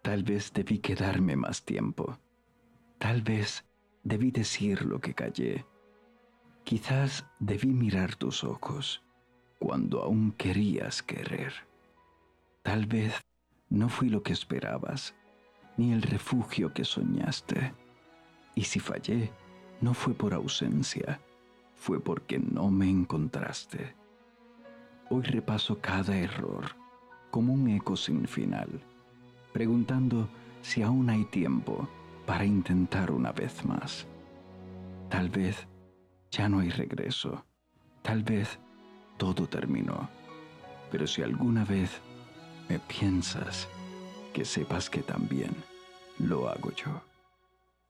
Tal vez debí quedarme más tiempo. Tal vez debí decir lo que callé. Quizás debí mirar tus ojos cuando aún querías querer. Tal vez no fui lo que esperabas, ni el refugio que soñaste. Y si fallé, no fue por ausencia, fue porque no me encontraste. Hoy repaso cada error como un eco sin final, preguntando si aún hay tiempo para intentar una vez más. Tal vez ya no hay regreso, tal vez todo terminó, pero si alguna vez me piensas, que sepas que también lo hago yo.